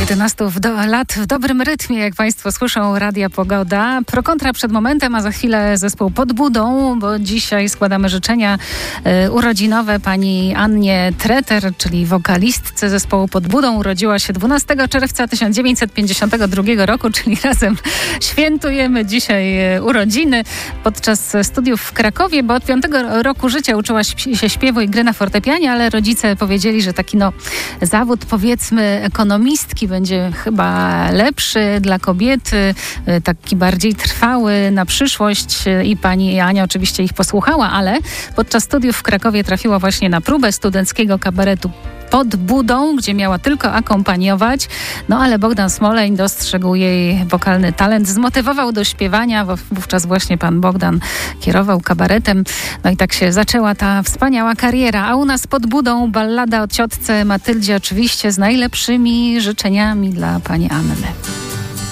11 lat w dobrym rytmie, jak Państwo słyszą, Radia Pogoda. Pro kontra przed momentem, a za chwilę zespół Pod Budą, bo dzisiaj składamy życzenia urodzinowe pani Annie Treter, czyli wokalistce zespołu Pod Budą. Urodziła się 12 czerwca 1952 roku, czyli razem świętujemy dzisiaj urodziny podczas studiów w Krakowie, bo od 5 roku życia uczyła się śpiewu i gry na fortepianie, ale rodzice powiedzieli, że taki zawód, powiedzmy, ekonomistki będzie chyba lepszy dla kobiety, taki bardziej trwały na przyszłość i pani Ania oczywiście ich posłuchała, ale podczas studiów w Krakowie trafiła właśnie na próbę studenckiego kabaretu Pod Budą, gdzie miała tylko akompaniować, ale Bogdan Smoleń dostrzegł jej wokalny talent, zmotywował do śpiewania, wówczas właśnie pan Bogdan kierował kabaretem, i tak się zaczęła ta wspaniała kariera. A u nas Pod Budą ballada o ciotce Matyldzie, oczywiście z najlepszymi życzeniami dla pani Anny.